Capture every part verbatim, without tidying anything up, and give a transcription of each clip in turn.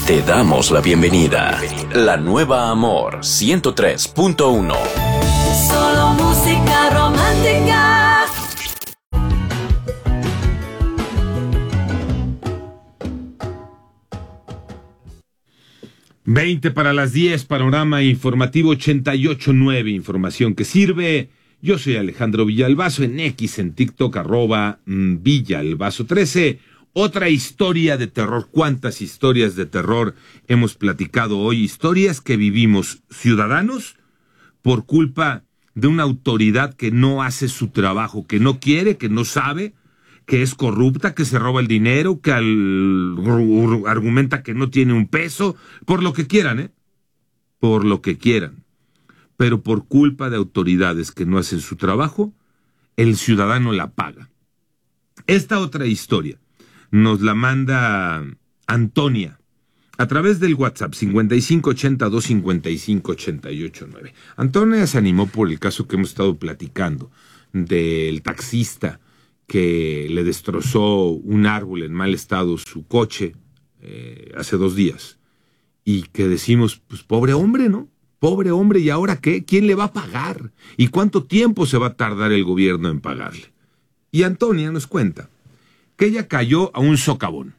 Te damos la bienvenida. La nueva Amor ciento tres punto uno. Solo música romántica. veinte para las diez, panorama informativo ochenta y ocho punto nueve, información que sirve. Yo soy Alejandro Villalbazo, en X, en TikTok, arroba Villalbazo trece. Otra historia de terror. ¿Cuántas historias de terror hemos platicado hoy? Historias que vivimos ciudadanos por culpa de una autoridad que no hace su trabajo, que no quiere, que no sabe, que es corrupta, que se roba el dinero, que al, argumenta que no tiene un peso, por lo que quieran, ¿eh? Por lo que quieran. Pero por culpa de autoridades que no hacen su trabajo, el ciudadano la paga. Esta otra historia nos la manda Antonia a través del WhatsApp cincuenta y cinco ochenta y dos cincuenta y cinco ochenta y ocho nueve. Antonia se animó por el caso que hemos estado platicando del taxista que le destrozó un árbol en mal estado su coche eh, hace dos días. Y que decimos, pues pobre hombre, ¿no? Pobre hombre, ¿y ahora qué? ¿Quién le va a pagar? ¿Y cuánto tiempo se va a tardar el gobierno en pagarle? Y Antonia nos cuenta que ella cayó a un socavón.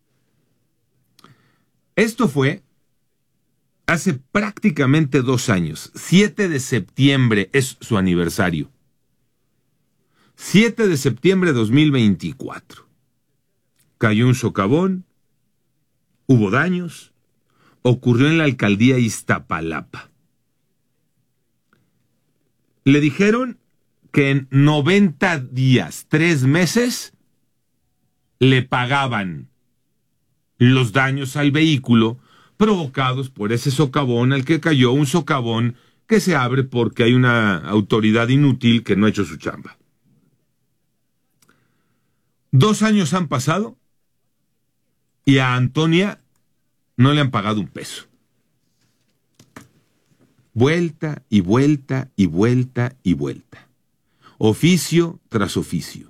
Esto fue hace prácticamente dos años. siete de septiembre es su aniversario. siete de septiembre de dos mil veinticuatro. Cayó un socavón, hubo daños, ocurrió en la alcaldía Iztapalapa. Le dijeron que en noventa días, tres meses, le pagaban los daños al vehículo provocados por ese socavón al que cayó, un socavón que se abre porque hay una autoridad inútil que no ha hecho su chamba. Dos años han pasado y a Antonia no le han pagado un peso. Vuelta y vuelta y vuelta y vuelta. Oficio tras oficio.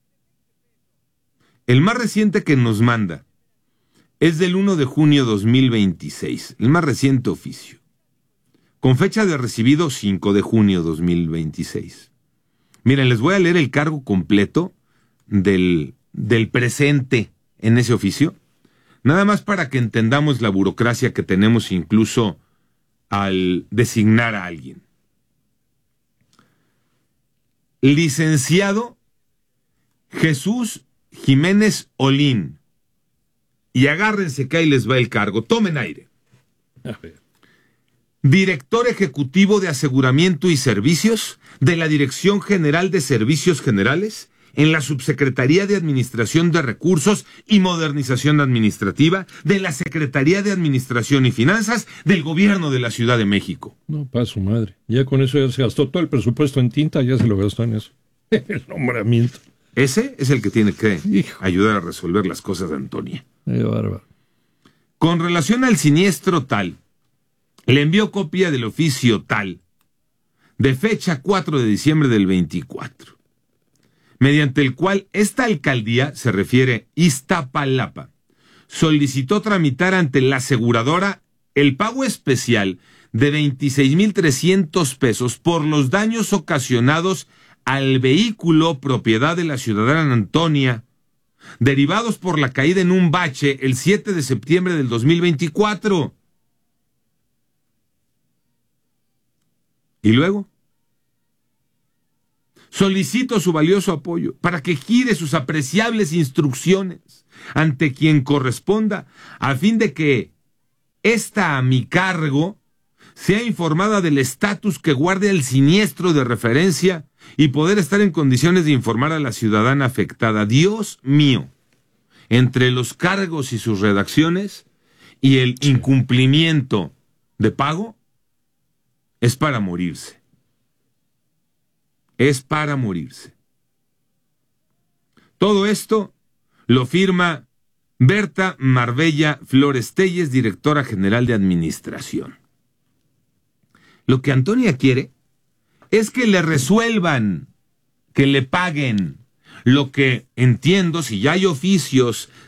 El más reciente que nos manda es del primero de junio de dos mil veintiséis, el más reciente oficio, con fecha de recibido cinco de junio de dos mil veintiséis. Miren, les voy a leer el cargo completo del, del presente en ese oficio, nada más para que entendamos la burocracia que tenemos incluso al designar a alguien. Licenciado Jesús Jiménez Olín. Y agárrense que ahí les va el cargo. Tomen aire. A ver. Director Ejecutivo de Aseguramiento y Servicios de la Dirección General de Servicios Generales en la Subsecretaría de Administración de Recursos y Modernización Administrativa de la Secretaría de Administración y Finanzas del Gobierno de la Ciudad de México. No, para su madre. Ya con eso ya se gastó todo el presupuesto en tinta, ya se lo gastó en eso. El nombramiento. Ese es el que tiene que Hijo. ayudar a resolver las cosas de Antonia. Ay, bárbaro. Con relación al siniestro tal, le envió copia del oficio tal, de fecha cuatro de diciembre del veinticuatro, mediante el cual esta alcaldía, se refiere Iztapalapa, solicitó tramitar ante la aseguradora el pago especial de veintiséis mil trescientos pesos por los daños ocasionados al vehículo propiedad de la ciudadana Antonia, derivados por la caída en un bache el siete de septiembre del dos mil veinticuatro. ¿Y luego? Solicito su valioso apoyo para que gire sus apreciables instrucciones ante quien corresponda, a fin de que esta a mi cargo sea informada del estatus que guarde el siniestro de referencia y poder estar en condiciones de informar a la ciudadana afectada. Dios mío, entre los cargos y sus redacciones y el incumplimiento de pago, es para morirse. Es para morirse. Todo esto lo firma Berta Marbella Flores Telles, directora general de Administración. Lo que Antonia quiere es que le resuelvan, que le paguen. Lo que entiendo, si ya hay oficios